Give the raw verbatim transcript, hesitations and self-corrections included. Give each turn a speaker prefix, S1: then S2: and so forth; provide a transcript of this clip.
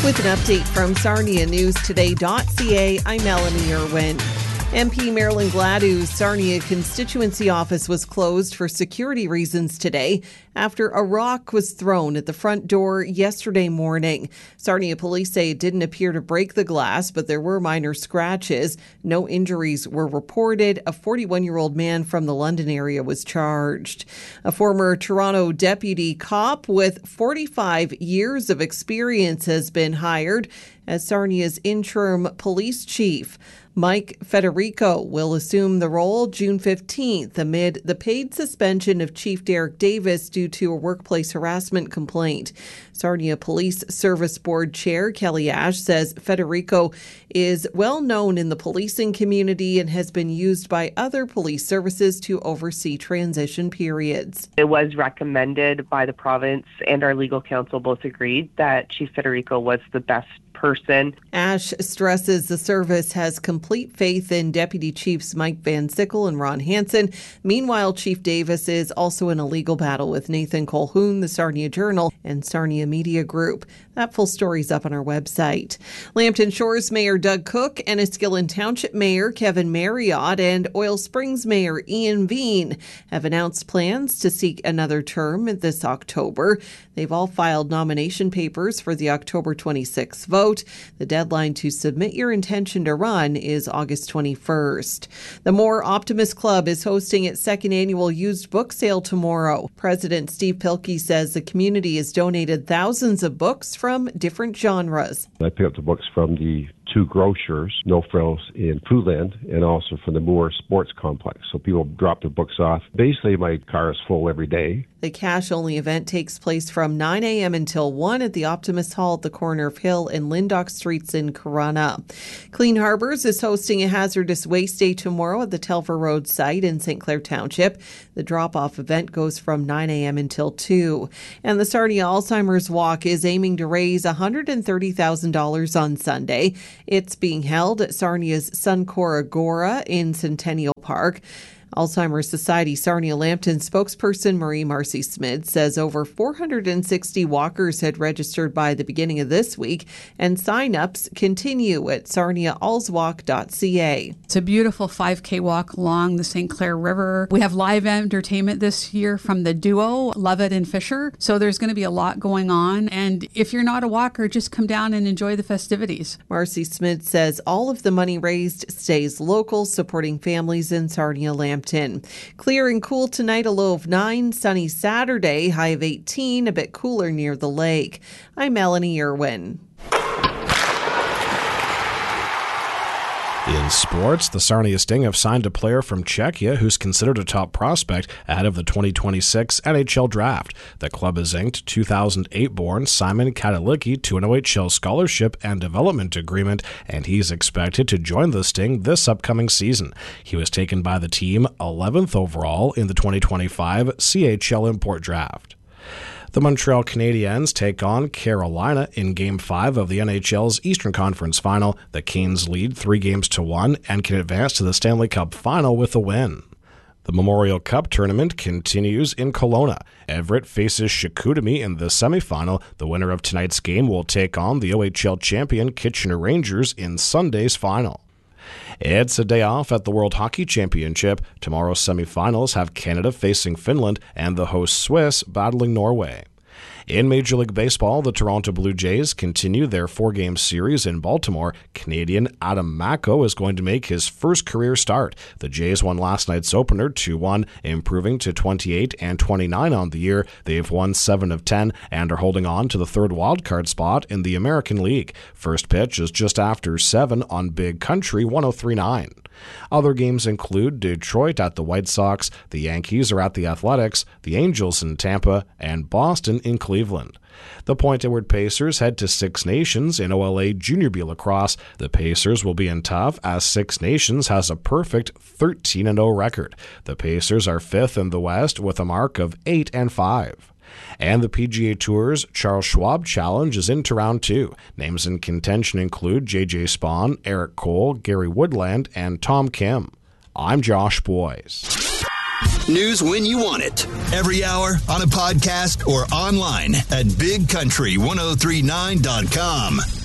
S1: With an update from Sarnia News Today dot C A, I'm Melanie Irwin. M P Marilyn Gladdu's Sarnia constituency office was closed for security reasons today after a rock was thrown at the front door yesterday morning. Sarnia police say it didn't appear to break the glass, but there were minor scratches. No injuries were reported. A forty-one-year-old man from the London area was charged. A former Toronto deputy cop with forty-five years of experience has been hired as Sarnia's interim police chief. Mike Federico will assume the role June fifteenth amid the paid suspension of Chief Derek Davis due to a workplace harassment complaint. Sarnia Police Service Board Chair Kelly Ash says Federico is well known in the policing community and has been used by other police services to oversee transition periods.
S2: It was recommended by the province, and our legal counsel both agreed that Chief Federico was the best person.
S1: Ash stresses the service has complete faith in Deputy Chiefs Mike Van Sickle and Ron Hansen. Meanwhile, Chief Davis is also in a legal battle with Nathan Colhoun, the Sarnia Journal, and Sarnia Media Group. That full story's up on our website. Lambton Shores Mayor Doug Cook, Enniskillen Township Mayor Kevin Marriott, and Oil Springs Mayor Ian Veen have announced plans to seek another term this October. They've all filed nomination papers for the October twenty-sixth vote. The deadline to submit your intention to run is August twenty-first. The More Optimist Club is hosting its second annual used book sale tomorrow. President Steve Pilkey says the community has donated thousands of books from different genres.
S3: I pick up the books from the two grocers, No Frills in Foodland, and also from the Moore Sports Complex. So people drop their books off. Basically, my car is full every day.
S1: The cash-only event takes place from nine a.m. until one at the Optimist Hall at the corner of Hill and Lindock Streets in Corunna. Clean Harbors is hosting a hazardous waste day tomorrow at the Telfer Road site in Saint Clair Township. The drop-off event goes from nine a.m. until two. And the Sarnia Alzheimer's Walk is aiming to raise one hundred thirty thousand dollars on Sunday. It's being held at Sarnia's Suncor Agora in Centennial Park. Alzheimer's Society Sarnia Lambton spokesperson Marie Marcy Smith says over four hundred sixty walkers had registered by the beginning of this week, and sign-ups continue at sarnia alz walk dot c a.
S4: It's a beautiful five K walk along the Saint Clair River. We have live entertainment this year from the duo, Lovett and Fisher, so there's going to be a lot going on, and if you're not a walker, just come down and enjoy the festivities.
S1: Marcy Smith says all of the money raised stays local, supporting families in Sarnia Lambton. Clear and cool tonight, a low of nine. Sunny Saturday, high of eighteen, a bit cooler near the lake. I'm Melanie Irwin.
S5: In sports, the Sarnia Sting have signed a player from Czechia who's considered a top prospect ahead of the twenty twenty-six N H L draft. The club has inked two thousand eight-born Simon Katalicki to an O H L scholarship and development agreement, and he's expected to join the Sting this upcoming season. He was taken by the team eleventh overall in the twenty twenty-five C H L import draft. The Montreal Canadiens take on Carolina in Game five of the N H L's Eastern Conference Final. The Canes lead three games to one and can advance to the Stanley Cup Final with a win. The Memorial Cup tournament continues in Kelowna. Everett faces Chicoutimi in the semifinal. The winner of tonight's game will take on the O H L champion Kitchener Rangers in Sunday's final. It's a day off at the World Hockey Championship. Tomorrow's semifinals have Canada facing Finland and the host Swiss battling Norway. In Major League Baseball, the Toronto Blue Jays continue their four-game series in Baltimore. Canadian Adam Macko is going to make his first career start. The Jays won last night's opener two one, improving to twenty-eight and twenty-nine on the year. They've won seven of ten and are holding on to the third wildcard spot in the American League. First pitch is just after seven on Big Country one oh three point nine. Other games include Detroit at the White Sox, the Yankees are at the Athletics, the Angels in Tampa, and Boston in Cleveland. The Point Edward Pacers head to Six Nations in O L A Junior B lacrosse. The Pacers will be in tough as Six Nations has a perfect thirteen and oh record. The Pacers are fifth in the West with a mark of eight and five. And the P G A Tour's Charles Schwab Challenge is into round two. Names in contention include J J Spawn, Eric Cole, Gary Woodland, and Tom Kim. I'm Josh Boyce.
S6: News when you want it. Every hour on a podcast or online at big country ten thirty-nine dot com.